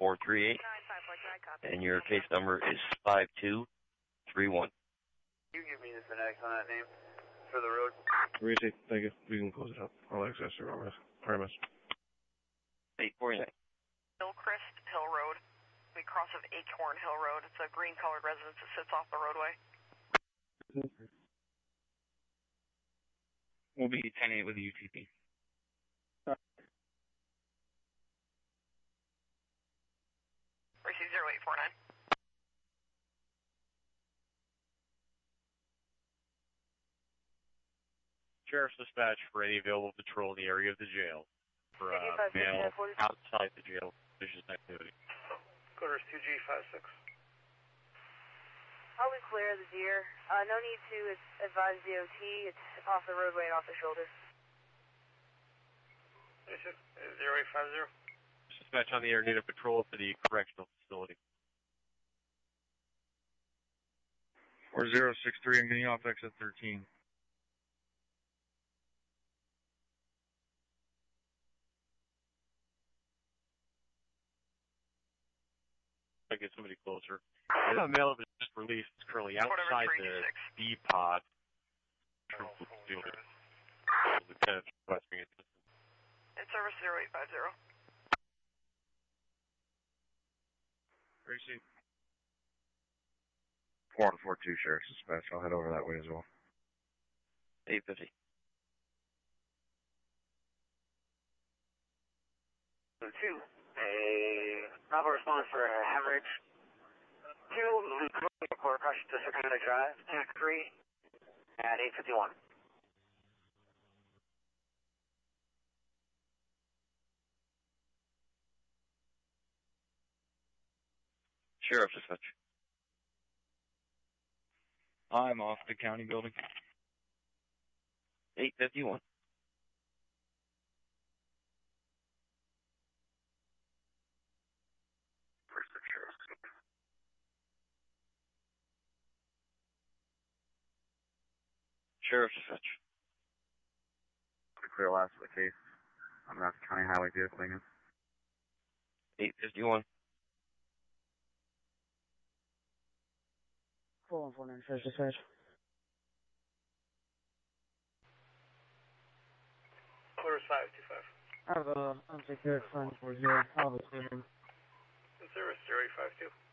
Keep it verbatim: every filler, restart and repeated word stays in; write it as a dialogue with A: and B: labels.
A: four three eight, and your case number is five two three one.
B: Can you give me the phonetics on that name for the road?
C: Receipt, thank you. We can close it up. I'll access your premise.
A: eight four nine.
D: Hillcrest Hill Road. We cross of Acorn Hill Road. It's a green-colored residence that sits off the roadway.
E: We'll be ten eight with the U T P.
D: Receive zero eight four nine.
F: Sheriff's dispatch for any available patrol in the area of the jail for uh, male outside the jail suspicious activity.
B: Quarters two G five six.
G: All we clear the deer. Uh, no need to advise D O T. It's off the roadway and off the shoulder.
B: zero eight five zero.
F: Dispatch on the air need a patrol for the correctional facility.
C: Four zero six three, I'm getting off exit thirteen.
F: I get somebody closer. A male that was just released is currently outside the B pod. Lieutenant requesting assistance.
D: It's service zero eight five zero.
C: Receipt.
H: four one four two, Sheriff's Dispatch. I'll head over that way as well.
A: eight fifty.
B: Two. A Bravo response for a hemorrhage. Two, report crush to Secondary Drive. Tank three at eight fifty-one.
A: Sheriff's dispatch.
E: I'm off the county building.
A: eight fifty-one. Sheriff's dispatch.
H: Clear last of the case. I'm not the county highway vehicle again.
A: eight fifty-one.
G: four one four nine, Sheriff's Dispatch.
B: Quarters five two five.
G: I have a unsecured phone for here. I'll have a clear.
B: Service zero eight five two.